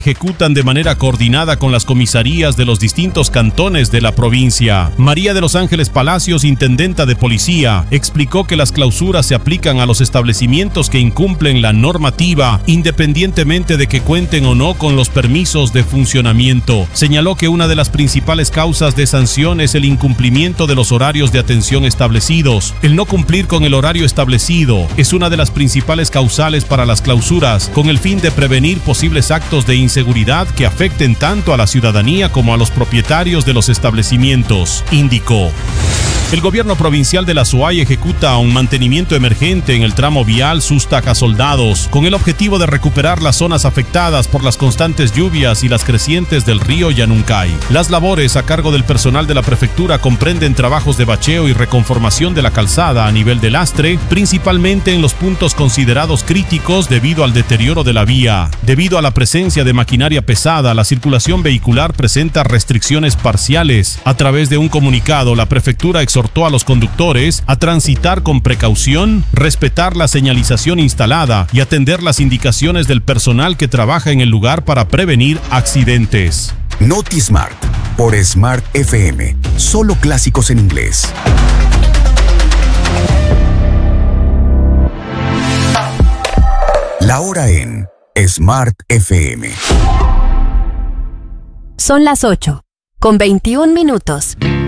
ejecutan de manera coordinada con las comisarías de los distintos cantones de la provincia. María de los Ángeles Palacios, intendenta de policía, explicó que las clausuras se aplican a los establecimientos que incumplen la normativa, independientemente de que cuenten o no con los permisos de funcionamiento. Señaló que una de las principales causas de sanción es el incumplimiento de los horarios de atención establecidos. El no cumplir con el horario establecido es una de las principales causales para las clausuras, con el fin de prevenir posibles actos de inseguridad que afecten tanto a la ciudadanía como a los propietarios de los establecimientos, indicó. El gobierno provincial de la SUAY ejecuta un mantenimiento emergente en el tramo vial Sustaca-Soldados, con el objetivo de recuperar las zonas afectadas por las constantes lluvias y las crecientes del río Yanuncay. Las labores a cargo del personal de la prefectura comprenden trabajos de bacheo y reconformación de la calzada a nivel de lastre, principalmente en los puntos considerados críticos debido al deterioro de la vía. Debido a la presencia de maquinaria pesada, la circulación vehicular presenta restricciones parciales. A través de un comunicado, la prefectura exhortó a los conductores a transitar con precaución, respetar la señalización instalada y atender las indicaciones del personal que trabaja en el lugar para prevenir accidentes. NotiSmart por Smart FM. Solo clásicos en inglés. La hora en Smart FM. Son las 8:21.